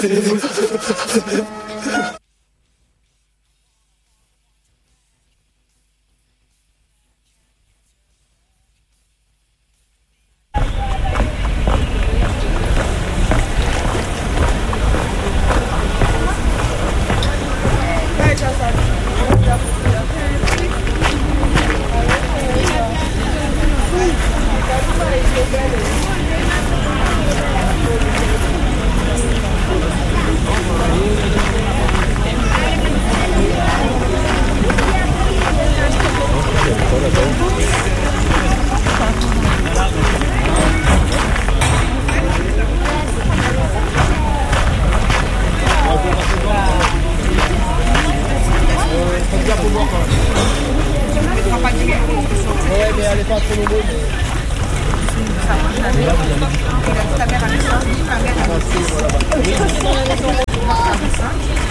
Ouais, mais elle est pas trop nombreuse. Ta mère a mis ça, ma mère a mis ça.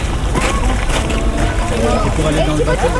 Et pour aller dans le bateau.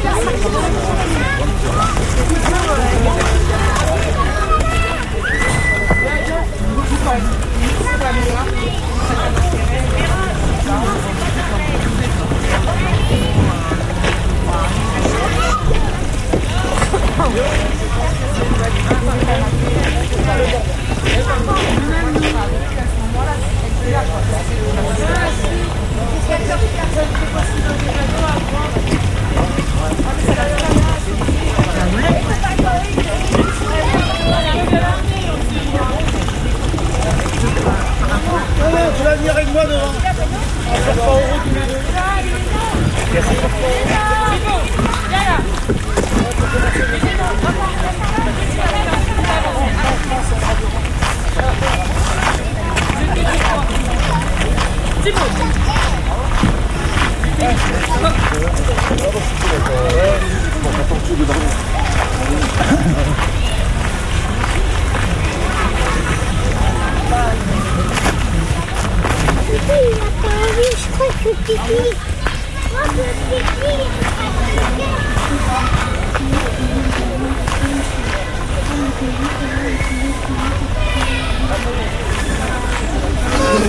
Tu vas venir avec moi devant. On va faire pas en route tous les deux. Il a pas envie, je crois que pipi.